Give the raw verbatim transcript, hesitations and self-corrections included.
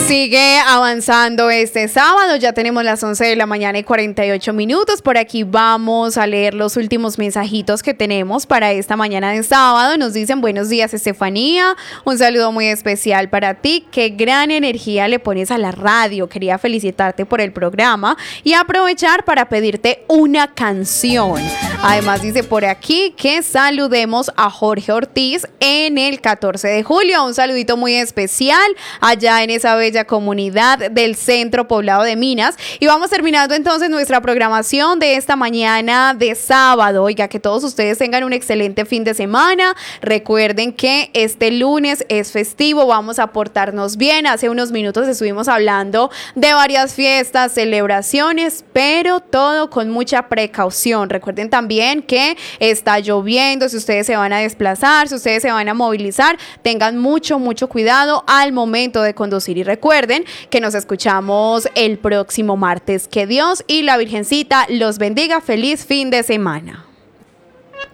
Sigue avanzando este sábado, ya tenemos las once de la mañana y cuarenta y ocho minutos. Por aquí vamos a leer los últimos mensajitos que tenemos para esta mañana de sábado. Nos dicen: buenos días, Estefanía, un saludo muy especial para ti, qué gran energía le pones a la radio. Quería felicitarte por el programa y aprovechar para pedirte una canción. Además dice por aquí que saludemos a Jorge Ortiz en el catorce de julio. Un saludito muy especial allá en esa bella comunidad del centro poblado de Minas. Y vamos terminando entonces nuestra programación de esta mañana de sábado. Oiga, que todos ustedes tengan un excelente fin de semana. Recuerden que este lunes es festivo, vamos a portarnos bien. Hace unos minutos estuvimos hablando de varias fiestas, celebraciones, pero todo con mucha precaución. Recuerden también que está lloviendo. Si ustedes se van a desplazar, si ustedes se van a movilizar, tengan mucho, mucho cuidado al momento de conducir. Y recuerden que nos escuchamos el próximo martes. Que Dios y la Virgencita los bendiga. Feliz fin de semana.